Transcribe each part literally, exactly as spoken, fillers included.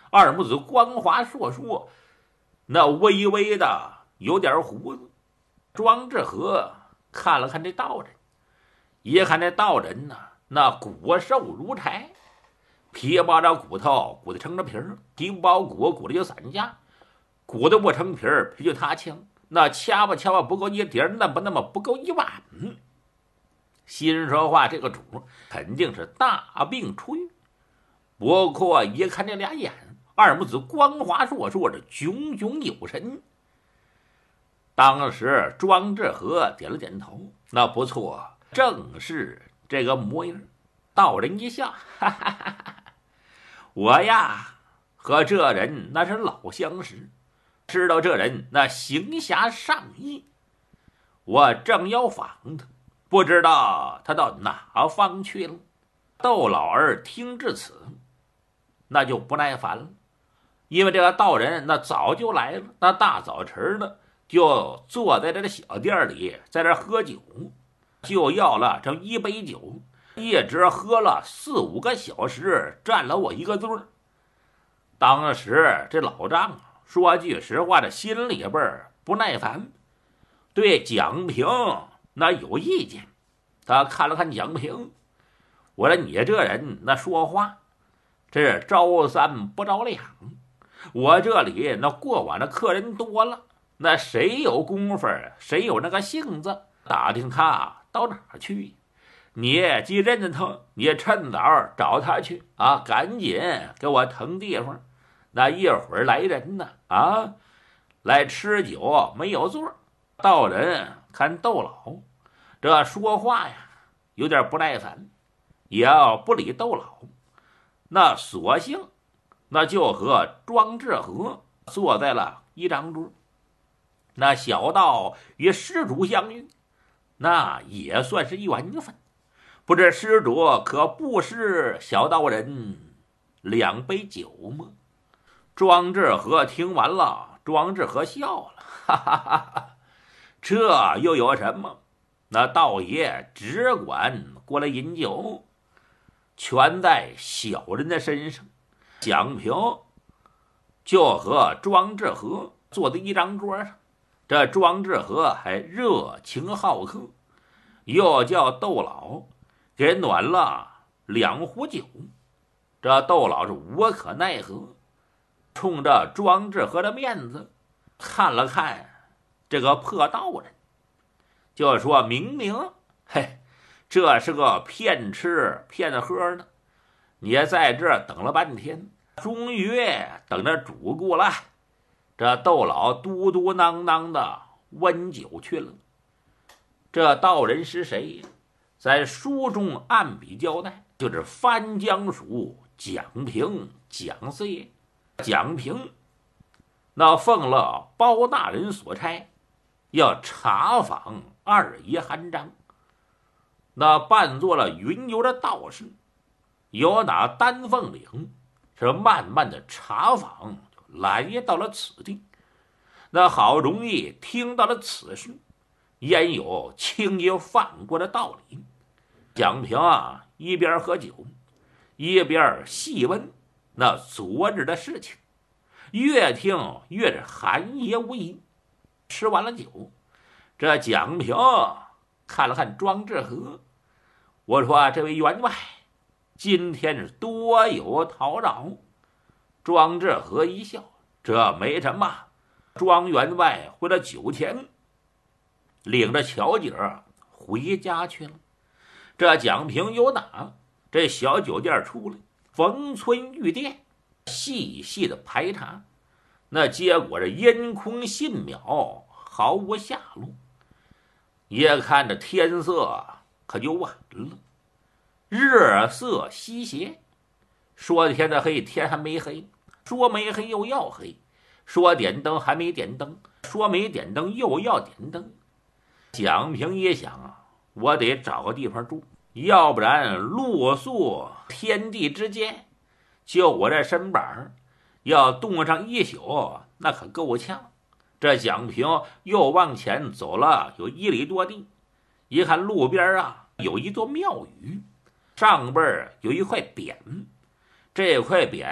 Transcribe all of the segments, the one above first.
二母子光滑硕硕，那微微的有点胡子。庄志和看了看这道人，一看这道人呢，那骨瘦如柴，皮包着骨头，骨头成了皮儿；皮不包骨，骨头就散架；骨头不成皮儿，皮就塌枪。那掐吧掐吧不够一碟，那么那么不够一碗。心说话，这个主肯定是大病初愈。不过一看这俩眼，二母子光滑硕硕的，炯炯有神。当时庄志和点了点头，那不错，正是这个模样。道人一笑，哈哈哈哈，我呀和这人那是老相识，知道这人那行侠仗义，我正要访他，不知道他到哪方去了。窦老儿听至此，那就不耐烦了，因为这个道人那早就来了，那大早晨的就坐在这个小店里，在这喝酒，就要了这一杯酒，一直喝了四五个小时，占了我一个醉儿。当时这老丈说句实话，这心里边不耐烦，对蒋平那有意见。他看了看蒋平，我说你这人那说话，这是招三不着两。我这里那过晚的客人多了，那谁有功夫，谁有那个性子打听他到哪儿去？你既认得他，你趁早找他去啊！赶紧给我腾地方。那一会儿来人呢啊，来吃酒没有座。道人看窦老这说话呀，有点不耐烦，也要不理窦老，那索性那就和庄志和坐在了一张桌。那小道与施主相遇，那也算是缘分。不知施主可不是小道人两杯酒吗？庄志和听完了，庄志和笑了，哈哈哈哈，这又有什么？那道爷只管过来饮酒，全在小人的身上。蒋平就和庄志和坐在一张桌上，这庄志和还热情好客，又叫窦老给暖了两壶酒。这窦老是无可奈何，冲着庄志和的面子看了看这个破道人，就说明明嘿，这是个骗吃骗喝的，你在这等了半天，终于等着主顾了。这窦老嘟嘟囔囔的温酒去了。这道人是谁？在书中按笔交代，就是番江署蒋平蒋四爷。蒋平那奉了包大人所差，要查访二爷韩章，那扮作了云游的道士，由那丹凤岭是慢慢的查访，来到了此地。那好容易听到了此事，焉有轻易放过的道理？蒋平啊，一边喝酒，一边细问那昨日的事情，越听越是含nghĩa无疑。吃完了酒，这蒋平看了看庄志和，我说这位员外今天是多有叨扰。庄志和一笑，这没什么。庄员外回了酒钱，领着巧姐回家去了。这蒋平由打这小酒店出来，逢村遇店，细细的排查，那结果是阴空信渺，毫无下落。也看着天色可就晚了，日色西斜，说天的黑，天还没黑；说没黑又要黑；说点灯还没点灯；说没点灯又要点灯。蒋平一想啊，我得找个地方住，要不然露宿天地之间，就我这身板要冻上一宿，那可够呛。这蒋平又往前走了有一里多地，一看路边啊有一座庙宇，上边有一块匾，这块匾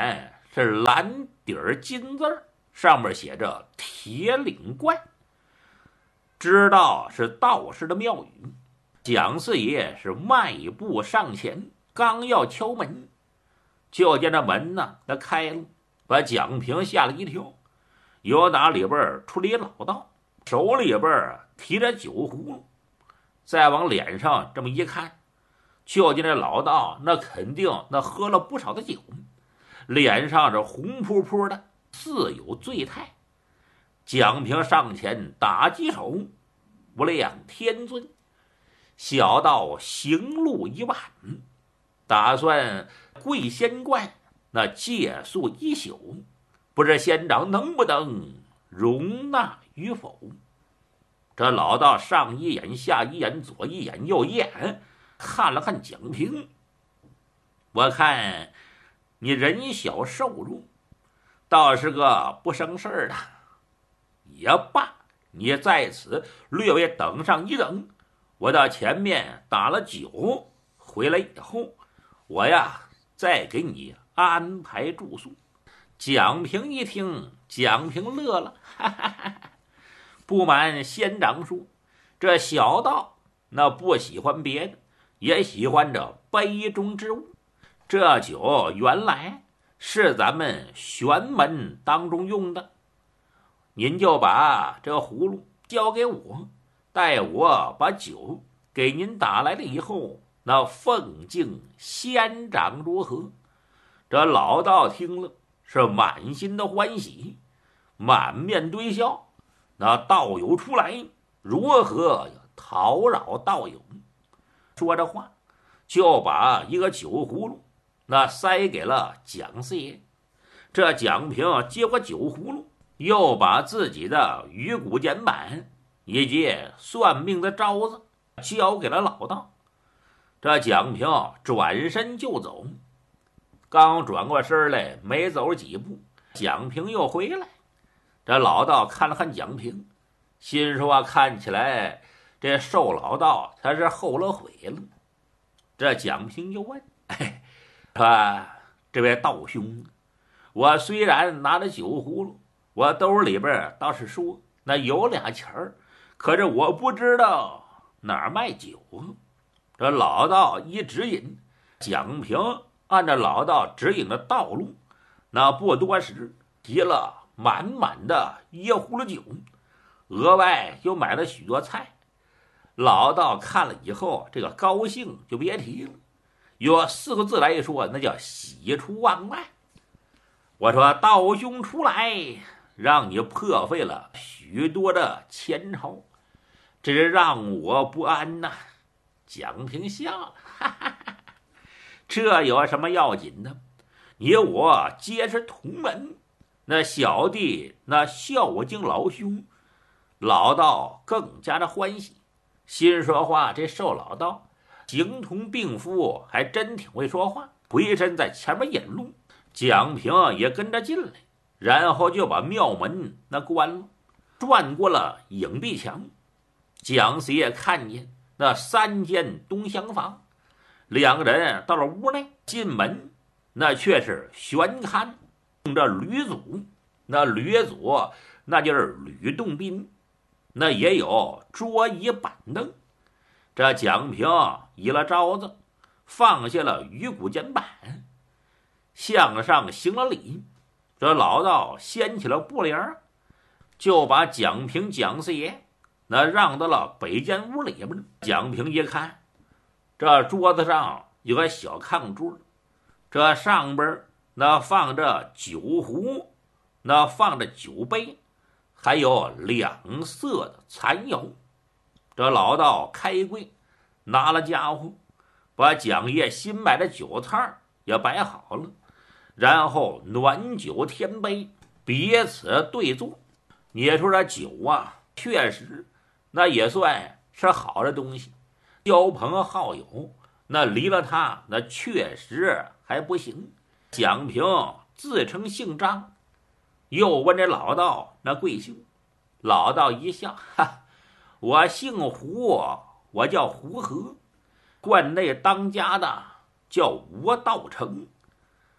是蓝底儿金字儿，上面写着铁岭观。知道是道士的庙宇，蒋四爷是迈步上前，刚要敲门，就见这门呢那开了，把蒋平吓了一跳。由打里边出了一老道，手里边提着酒葫芦，再往脸上这么一看，就见这老道那肯定那喝了不少的酒，脸上是红扑扑的，似有醉态。蒋平上前打几手，无量天尊，小道行路一晚，打算跪仙观那借宿一宿，不知仙长能不能容纳与否。这老道上一眼下一眼左一眼右一眼，看了看蒋平，我看你人小瘦弱，倒是个不生事儿的。也罢，你在此略微等上一等，我到前面打了酒，回来以后，我呀再给你安排住宿。蒋平一听，蒋平乐了，哈哈哈哈。不瞒仙长说，这小道那不喜欢别的，也喜欢这杯中之物。这酒原来是咱们玄门当中用的，您就把这葫芦交给我，待我把酒给您打来了以后，那奉敬仙长如何？这老道听了是满心的欢喜，满面堆笑。那道友出来，如何讨扰道友？说着话，就把一个酒葫芦那塞给了蒋四爷。这蒋平接过酒葫芦，又把自己的鱼骨简板以及算命的招子交给了老道。这蒋平转身就走，刚转过身来，没走几步，蒋平又回来。这老道看了看蒋平，心说看起来这瘦老道他是后了悔了。这蒋平又问：哎，啊，这位道兄，我虽然拿着酒葫芦，我兜里边倒是说那有俩钱儿，可是我不知道哪儿卖酒啊。这老道一指引，蒋平按照老道指引的道路，那不多时提了满满的一葫芦酒，额外又买了许多菜。老道看了以后，这个高兴就别提了，有四个字来说，那叫喜出望外。我说道兄出来，让你破费了许多的钱钞，这是让我不安呐。蒋平笑了，哈哈哈，这有什么要紧的？你我皆是同门，那小弟那孝敬老兄。老道更加的欢喜，心说话这瘦老道形同病夫，还真挺会说话，回身在前面引路。蒋平也跟着进来，然后就把庙门那关了，转过了影壁墙。蒋四爷看见那三间东厢房，两个人到了屋内，进门那却是悬龛用着吕祖，那吕祖那就是吕洞宾，那也有桌椅板凳。这蒋平移了招子，放下了鱼骨简板，向上行了礼。这老道掀起了布帘，就把蒋平蒋四爷那让到了北间屋里边。蒋平一看，这桌子上有个小炕桌，这上边那放着酒壶，那放着酒杯，还有两色的残油。这老道开柜，拿了家伙，把蒋爷新买的酒菜也摆好了，然后暖酒添杯，彼此对坐。你说这酒啊，确实那也算是好的东西，交朋好友，那离了他那确实还不行。蒋平自称姓张，又问这老道那贵姓。老道一笑，哈，我姓胡，我叫胡和，关内当家的叫吴道成。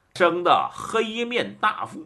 生的黑面大腹，